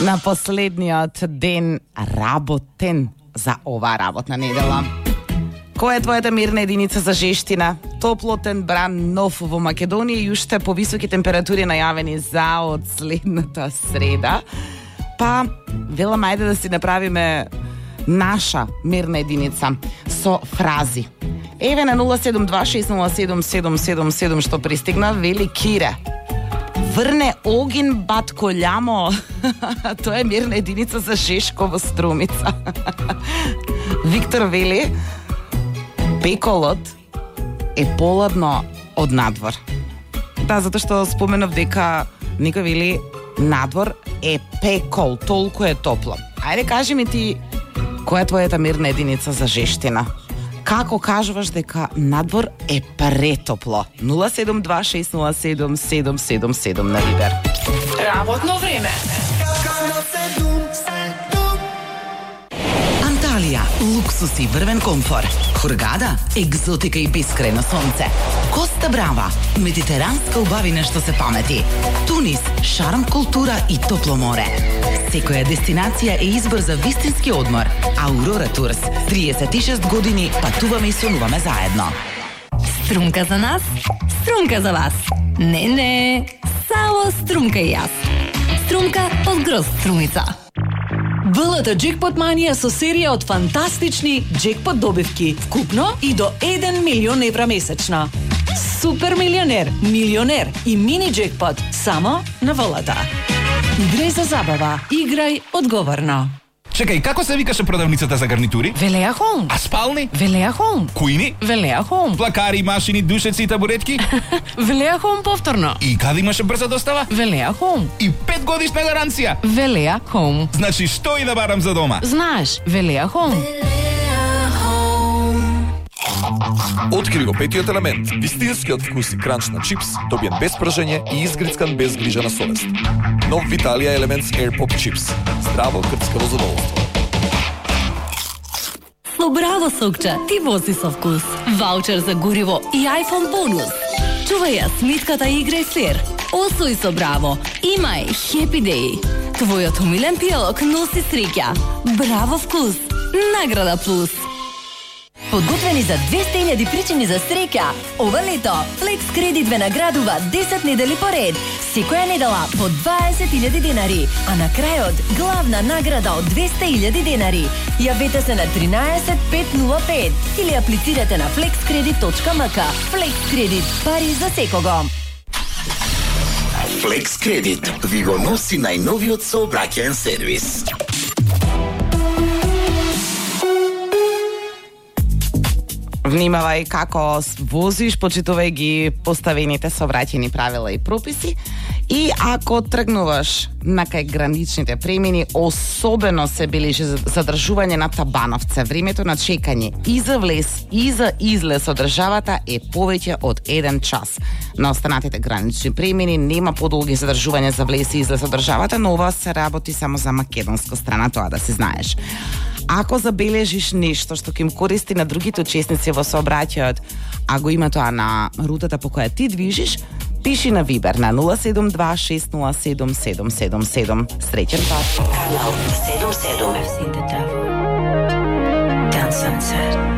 Na последниот ден работен за оваа работна недела. Која е твојата мирна единица за жештина? Топлотен бран нов во Македонија и уште повисоки температури најавени за од следната среда. Па, велам ајде да си направиме наша мирна единица со фрази. Еве на 072607777 што пристигна, вели Кире. Врне огин батко љамо. Тоа е мирна единица за Шешко во Струмица. Виктор вели пеколот е поладно од надвор. Да, затоа што споменав дека некој вели надвор е пекол, толку е топло. Ајде кажи ми ти, која е твојата мирна единица за жештина? Како кажуваш дека надвор е претопло? 072607777 на Вибер. Работно време. Анталија, луксус и врвен комфор. Хургада, екзотика и бескрајно сонце. Коста Брава, медитеранска убавина што се памети. Тунис, шарм, култура и топло море. Секоја дестинација е избор за вистински одмор. Аурора Турс, 36 години патуваме и сонуваме заедно. Струмка за нас, струмка за вас. Не, само струмка и јас. Струмка од Гроз Струмица. ВЛТ Джекпот Манија со серија од фантастични джекпот добивки, вкупно и до 1 милион евра месечно. Супер милионер, милионер и мини джекпот само на ВЛТ. Играј за забава, играј одговорно. Чекај, како се викаше продавницата за гарнитури? Велеа Хоум. А спални? Велеа Хоум. Кујни? Велеа Хоум. Плакари, машини, душеци и табуретки? Велеа Хоум повторно. И каде имаше брза достава? Велеа Хоум. И 5 годишна гаранција? Велеа Хоум. Значи, што и да барам за дома? Знаеш, Велеа Хоум. Откри го петиот елемент, вистинскиот вкус и кранч на чипс, добиен без пржење и изгрицкан без грижа на совест. Нов Виталија Елементс Air Pop Chips. Здраво крцкаво задоволство. Со Браво сокче, ти вози со вкус. Ваучер за гориво и iPhone бонус. Чувај ја смитката и играј флер. Освој со Браво. Имај Happy Day. Твојот умилен пијалок носи среќа. Браво вкус. Награда плюс. Подготвени за 200.000 причини за среќа. Ова лето Flex Credit ве наградува 10 недели поред. Секоја недела по 20.000 денари, а на крајот главна награда од 200.000 денари. Јавете се на 13505 или аплицирате на flexcredit.mk. Flex Credit, пари за секого. Flex Credit ви го носи најновиот сообраќаен сервис. Внимавај како возиш, почитувај ги поставените сообраќајни правила и прописи. И ако тргнуваш на кај граничните премини, особено се бележи задржување на Табановце. Времето на чекање и за влез и за излез од државата е повеќе од 1 час. На останатите гранични премини нема подолги задржување за влез и излез од државата, но ова се работи само за македонска страна, тоа да си знаеш. Ако забележиш нешто што ќе им користи на другите учесници во сообраќајот, а го има тоа на рутата по која ти движиш, пиши на Вибер на 072607777. Среќен пат. I've seen the devil. Dance sunset.